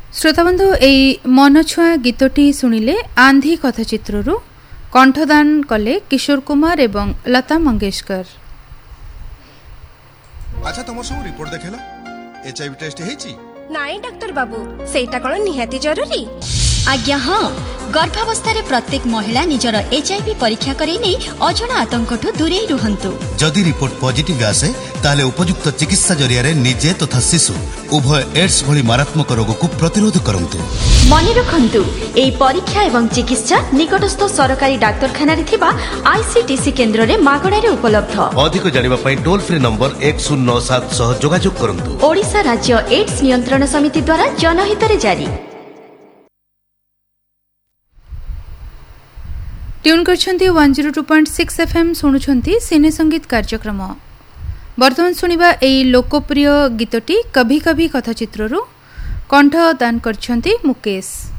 श्रोताबंधु एई मनछुआ गीतटी शुणिले आंधी कथाचित्रु कंठदान कले किशोर कुमार एवं लता मंगेशकर। अच्छा तुम सब रिपोर्ट देखला एचआईवी टेस्ट हेची नाई डॉक्टर बाबू सेटा कोन निहाती जरूरी आज्ञा हाँ गर्भावस्था रे प्रत्येक महिला निजर एचआईवी परीक्षा करै नै अजणा आतंकठु दूरे रुहंतु। जदि रिपोर्ट पॉजिटिव आसे ताले उपयुक्त चिकित्सा जरिया रे निजे तथा शिशु उभय एड्स भली मारात्मक रोग को प्रतिरोध करंतु। मने रखंतु एई परीक्षा एवं चिकित्सा निकटस्थ सरकारी डाक्तरखाना रे थिबा आईसीटीसी केंद्र रे मागणा रे उपलब्ध। अधिक जानिबा पई टोल फ्री नंबर 1097 सह जोगाजोग करंतु। ओडिशा राज्य एड्स नियंत्रण समिति द्वारा जनहित रे जारी। ट्यून करछंती 102.6 एफएम सुनुछंती सिने संगीत कार्यक्रम। वर्तमान सुनिबा एई लोकप्रिय गीतटी कभी कभी कथाचित्रु कंठ दान करछंती मुकेश।